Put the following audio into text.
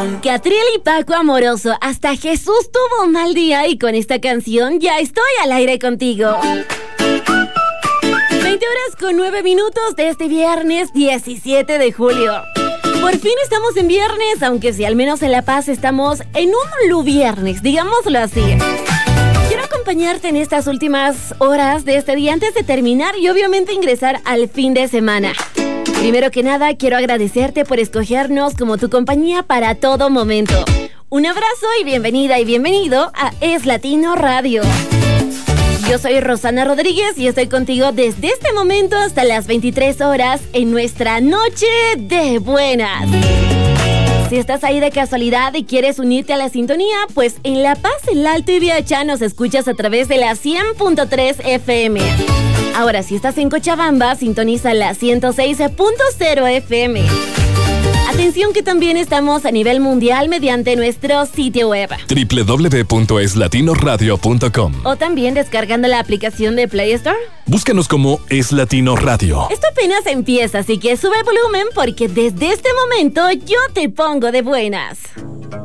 Catriel y Paco Amoroso, hasta Jesús tuvo un mal día y con esta canción ya estoy al aire contigo. 20 horas con 9 minutos de este viernes 17 de julio. Por fin estamos en viernes, aunque si al menos en La Paz estamos en un luviernes, digámoslo así. Quiero acompañarte en estas últimas horas de este día antes de terminar y obviamente ingresar al fin de semana. Primero que nada, quiero agradecerte por escogernos como tu compañía para todo momento. Un abrazo y bienvenida y bienvenido a Es Latino Radio. Yo soy Rosana Rodríguez y estoy contigo desde este momento hasta las 23 horas en nuestra Noche de Buenas. Si estás ahí de casualidad y quieres unirte a la sintonía, pues en La Paz, El Alto y Viachá nos escuchas a través de la 100.3 FM. Ahora, si estás en Cochabamba, sintoniza la 106.0 FM. Atención que también estamos a nivel mundial mediante nuestro sitio web www.eslatinorradio.com o también descargando la aplicación de Play Store. Búscanos como Es Latino Radio. Esto apenas empieza, así que sube el volumen porque desde este momento yo te pongo de buenas.